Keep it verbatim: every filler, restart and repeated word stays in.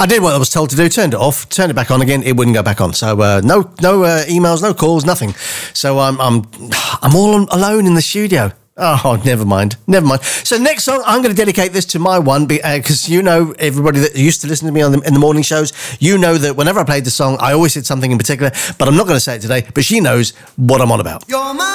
I did what I was told to do, turned it off, turned it back on again, it wouldn't go back on. So uh, no no uh, emails, no calls, nothing. So I'm I'm I'm all alone in the studio. Oh, never mind. Never mind. So next song, I'm going to dedicate this to my one because uh, you know, everybody that used to listen to me on the, in the morning shows, you know that whenever I played the song, I always said something in particular, but I'm not going to say it today, but she knows what I'm on about. You're my